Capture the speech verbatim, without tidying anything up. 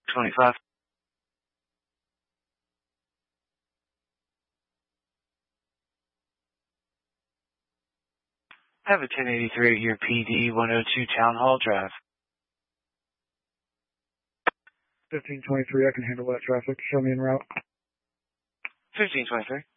twenty-five. I have a ten eighty-three at your P D one oh two Town Hall Drive. fifteen twenty-three, I can handle that traffic. Show me en route. fifteen twenty-three.